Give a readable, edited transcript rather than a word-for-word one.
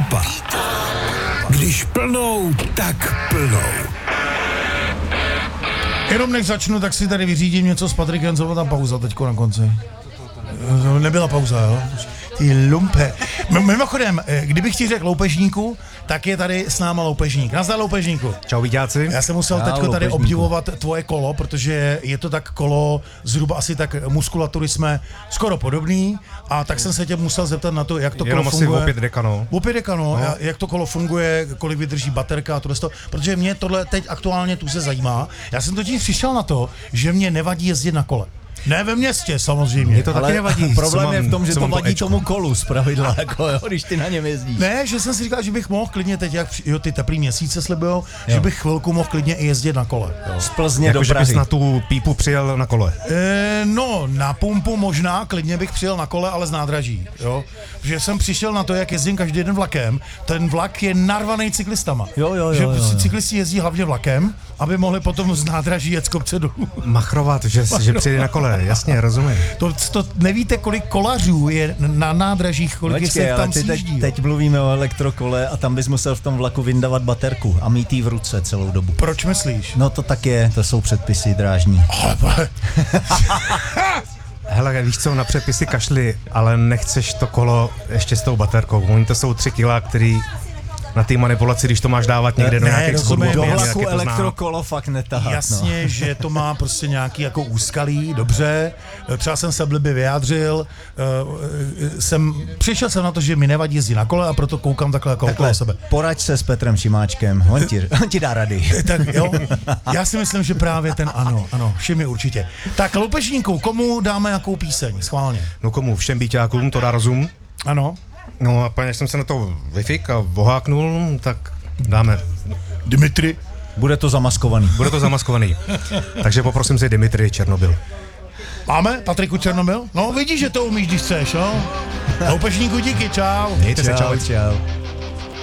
Beat Up. Když plnou, tak plnou. Jenom než začnu, tak si tady vyřídím něco s Patrikem, co byla ta pauza teďko na konci. Nebyla pauza, jo? Ty lumpe. Mimochodem, kdybych ti řekl loupežníku, tak je tady s náma loupežník. Nazdar loupežníku. Čau viděci. Já jsem musel teďko tady obdivovat tvoje kolo, protože je to tak kolo, zhruba asi tak muskulatury jsme skoro podobný, a tak jsem se tě musel zeptat na to, jak to jenom kolo funguje. Opět dekano. Opět dekano, jak to kolo funguje, kolik vydrží baterka a tohle, protože mě tohle teď aktuálně tu se zajímá. Já jsem totiž přišel na to, že mě nevadí jezdit na kole. Ne ve městě, samozřejmě. Mě to taky nevadí. Problém je v tom, že to vadí tomu kolu zpravidla, jako jo, když ty na něm jezdíš. Ne, že jsem si říkal, že bych mohl klidně teď, jak ty teplý měsíce slibujou, že bych chvilku mohl klidně i jezdit na kole. Jo. Z Plzně jako, do Prahy. Že bys na tu pípu přijel na kole. No, na pumpu možná, klidně bych přijel na kole, ale z nádraží, jo. Že jsem přišel na to, jak jezdím každý den vlakem, ten vlak je narvaný cyklistama. Jo. Že cyklisti jezdí hlavně vlakem, aby mohli potom z nádraží jet z kopce dolů. Machrovat, že přijde na kole, jasně, rozumím. To nevíte, kolik kolařů je na nádražích, kolik se tam sjíždí. Teď mluvíme o elektrokole a tam bys musel v tom vlaku vyndavat baterku a mít jí v ruce celou dobu. Proč myslíš? No to tak je, to jsou předpisy drážní. Hele, víš co, na předpisy kašli, ale nechceš to kolo ještě s tou baterkou. Oni to jsou 3 kila, který na té manipulaci, když to máš dávat někde do nějakých schodů. Do vlaku elektrokolo fakt netahat. Jasně, že to má prostě nějaký jako úskalí, dobře. Třeba jsem se blbě vyjádřil. Přišel jsem na to, že mi nevadí jezdit na kole, a proto koukám takhle jako okolo sebe. Poraď se s Petrem Šimáčkem, on ti dá rady. Tak jo, já si myslím, že právě ten ano, všemi určitě. Tak loupežníku, komu dáme jakou píseň, schválně? No komu, všem býťákům, to dá rozum. Ano. No a paně jsem se na to vyfik a voháknul, tak dáme. Dimitri. Bude to zamaskovaný. Takže poprosím si Dimitri Černobyl. Máme Patriku Černobyl? No vidíš, že to umíš, když chceš, no? Loupežníku díky, čau. Mějte se, čau. Čau.